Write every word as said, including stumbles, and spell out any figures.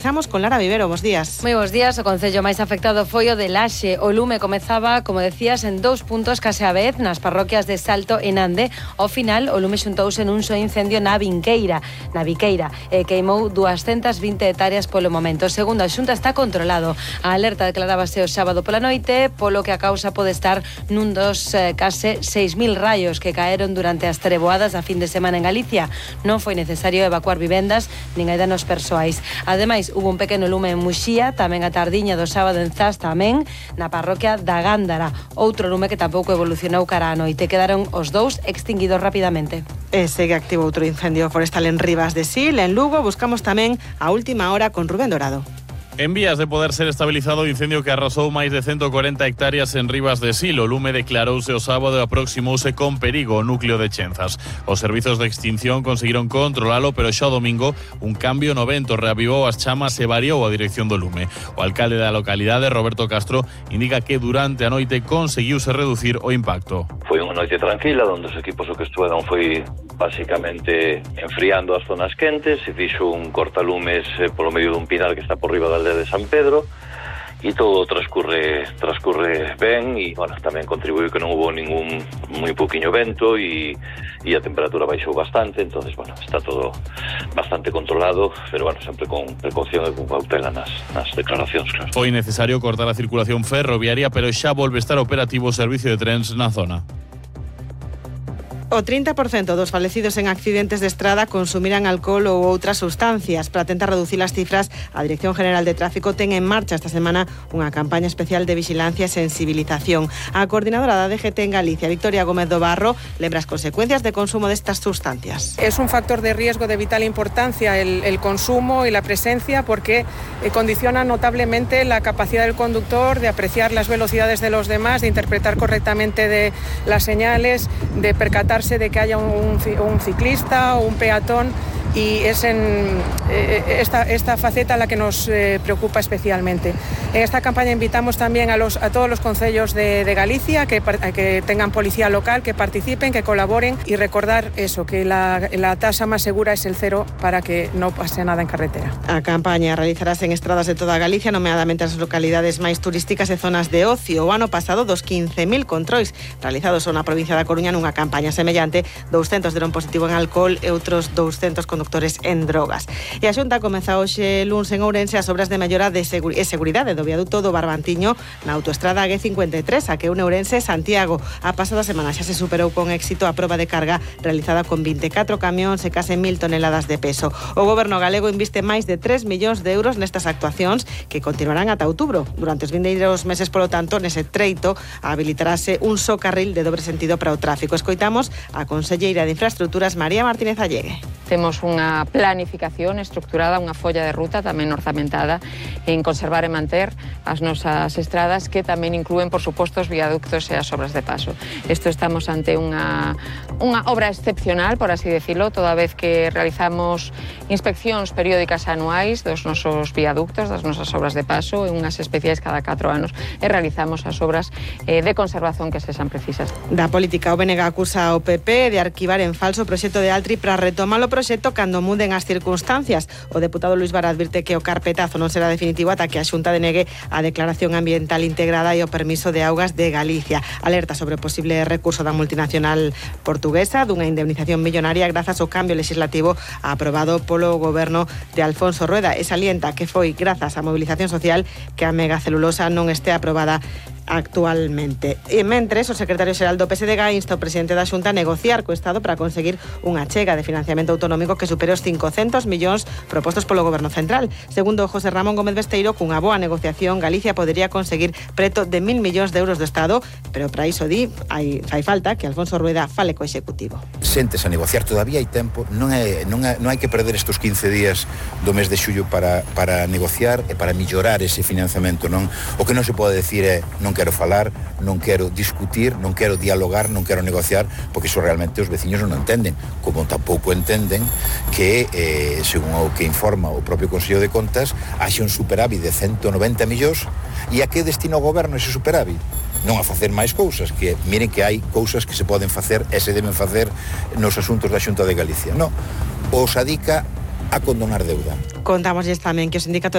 pechamos con Lara Vivero. Bos días. Moi bos días. O concello máis afectado foi o de Laxe. O lume comezaba, como decías, en dous puntos case a vez nas parroquias de Salto e Nande. Ao final, o lume xuntouse nun só incendio na Vinqueira, na Viqueira, e queimou duascentas vinte hectáreas polo momento. Segundo a Xunta, está controlado. A alerta declarábase o sábado pola noite, polo que a causa pode estar nun dos eh, case seis mil raios que caeron durante as treboadas da fin de semana en Galicia. Non foi necesario evacuar vivendas nin hai danos persoais. Ademais, hubo un pequeno lume en Muxía, tamén a tardiña do sábado en Zas, tamén na parroquia da Gándara. Outro lume que tampouco evolucionou cara a noite. Quedaron os dous extinguidos rapidamente. E segue activo outro incendio forestal en Rivas de Sil. En Lugo buscamos tamén a última hora con Rubén Dorado. En vías de poder ser estabilizado o incendio que arrasou máis de ciento cuarenta hectáreas en Rivas de Sil. O lume declarouse o sábado e aproximouse con perigo o núcleo de Chenzas. Os servizos de extinción conseguiron controlalo, pero xa o domingo un cambio no vento reavivou as chamas e variou a dirección do lume. O alcalde da localidade, Roberto Castro, indica que durante a noite conseguiuse reducir o impacto. Foi unha noite tranquila, onde os equipos o que estuveron foi basicamente enfriando as zonas quentes. Se fixo un cortalumes eh, polo medio dun pinar que está por riba da aldea de San Pedro, e todo transcurre transcurre ben, e bueno, tamén contribuiu que non hubo ningún moi pouquiño vento, e, e a temperatura baixou bastante. Entonces, bueno, está todo bastante controlado, pero bueno, sempre con precaución e con cautela nas, nas declaracións, claro. Foi necesario cortar a circulación ferroviaria, pero xa volve a estar operativo o servicio de trens na zona. O trinta por cento dos falecidos en accidentes de estrada consumirán alcohol ou outras sustancias. Para tentar reducir as cifras, a Dirección General de Tráfico ten en marcha esta semana unha campaña especial de vigilancia e sensibilización. A coordinadora da D G T en Galicia, Victoria Gómez do Barro, lembra as consecuencias de consumo destas sustancias. Es un factor de riesgo de vital importancia el, el consumo y la presencia, porque eh, condiciona notablemente la capacidad del conductor de apreciar las velocidades de los demás, de interpretar correctamente de las señales, de percatar de que haya un, un ciclista o un peatón, y es en eh, esta, esta faceta la que nos eh, preocupa especialmente. En esta campaña invitamos también a, los, a todos los concellos de, de Galicia que, que tengan policía local, que participen, que colaboren, y recordar eso, que la, la tasa más segura es el cero para que no pase nada en carretera. A campaña realizarase en estradas de toda Galicia, nomeadamente as localidades máis turísticas e zonas de ocio. O ano pasado, dos quince mil controis realizados na provincia da Coruña nunha campaña semellante, douscentos deron positivo en alcohol e outros douscentos conductores en drogas. E a Xunta comeza hoxe luns en Ourense as obras de mellora de seguri- e seguridade do viaduto do Barbantiño na autoestrada G cincuenta e tres, a que une Ourense e Santiago. A pasada semana xa se superou con éxito a proba de carga realizada con vinte e catro camións e case mil toneladas de peso. O goberno galego inviste máis de tres millóns de euros nestas actuacións, que continuarán ata outubro. Durante os vindeiros meses, polo tanto, nese treito habilitarase un só carril de dobre sentido para o tráfico. Escoitamos a conselleira de Infraestructuras, María Martínez Allegue. Temos unha planificación estructurada, unha folla de ruta tamén orzamentada en conservar e manter as nosas estradas, que tamén inclúen, por suposto, os viaductos e as obras de paso. Isto estamos ante unha, unha obra excepcional, por así decirlo, toda vez que realizamos inspeccións periódicas anuais dos nosos viaductos, das nosas obras de paso, e unhas especiais cada catro anos, e realizamos as obras eh, de conservación que sexan precisas. Da política, o B N G acusa ao P P de arquivar en falso o proxecto de Altri para retomar o proxecto cando muden as circunstancias. O deputado Luís Vara advirte que o carpetazo non será definitivo ata que a Xunta denegue a declaración ambiental integrada e o permiso de augas de Galicia. Alerta sobre o posible recurso da multinacional portuguesa dunha indemnización millonaria grazas ao cambio legislativo aprobado polo goberno de Alfonso Rueda, e salienta que foi grazas á movilización social que a megacelulosa non este aprobada actualmente. E mentres, o secretario xeral do P S D G insta o presidente da Xunta a negociar co Estado para conseguir unha achega de financiamento autonómico que supere os cincocentos millóns propostos polo Goberno Central. Segundo José Ramón Gómez Besteiro, cunha boa negociación, Galicia podería conseguir preto de mil millóns de euros do Estado, pero para iso di, hai, fai falta que Alfonso Rueda fale co Executivo. Sentes a negociar, todavía hai tempo, non, é, non, é, non hai que perder estes quince días do mes de xullo para, para negociar e para mellorar ese financiamento, non? O que non se pode decir é non quero falar, non quero discutir, non quero dialogar, non quero negociar, porque iso realmente os veciños non entenden, como tampouco entenden que, eh, según o que informa o propio Consello de Contas, haxe un superávit de ciento noventa millóns, e a que destina o goberno ese superávit? Non a facer máis cousas, que miren que hai cousas que se poden facer e se deben facer nos asuntos da Xunta de Galicia. Non, os adica a condonar deuda. Contámosles tamén que o sindicato